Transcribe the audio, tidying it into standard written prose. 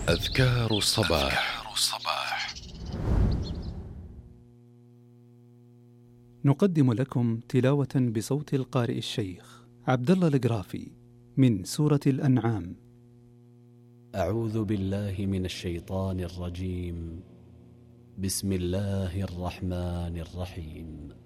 أذكار الصباح. نقدم لكم تلاوة بصوت القارئ الشيخ عبد الله القرافي من سورة الأنعام. أعوذ بالله من الشيطان الرجيم. بسم الله الرحمن الرحيم.